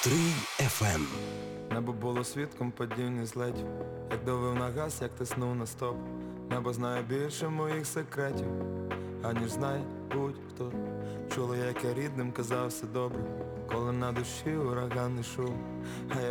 Стрий FM. Небо було свідком падіння злетів, як давив на газ, як тиснув на стоп. Небо знає більше моїх секретів, аніж знає будь-хто. Чула, як я рідним казав все добре, коли на душі ураганний шум.